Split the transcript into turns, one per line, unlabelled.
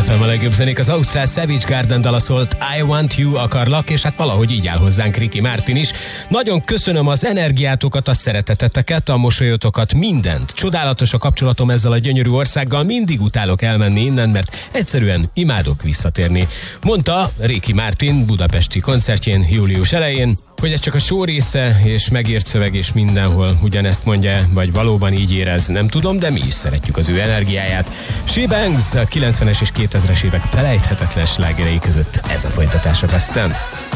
FM a legjobb zenék. Az ausztrál Savage Garden dala szólt I Want You, akarlak, és hát valahogy így áll hozzánk Ricky Martin is. Nagyon köszönöm az energiátokat, a szereteteteket, a mosolyotokat, mindent. Csodálatos a kapcsolatom ezzel a gyönyörű országgal, mindig utálok elmenni innen, mert egyszerűen imádok visszatérni. Mondta Ricky Martin budapesti koncertjén július elején, hogy ez csak a show része, és megírt szöveg, és mindenhol ugyanezt mondja, vagy valóban így érez, nem tudom, de mi is szeretjük az ő energiáját. She Bangs, a 90-es és 2000-es évek felejthetetlen slágerei között ez a folytatás a Besten.